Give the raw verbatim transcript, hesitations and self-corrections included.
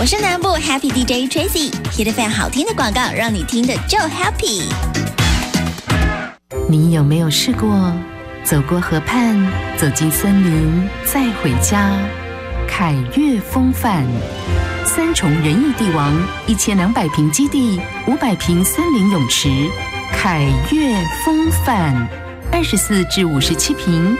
是南部 Happy D J Tracy，Hit F M 好听的广告，让你听的就 Happy。 你有没有试过走过河畔，走进森林，再回家？凯悦风范，三重仁义地王，一千两百平基地，五百平森林泳池，凯悦风范，二十四至五十七平。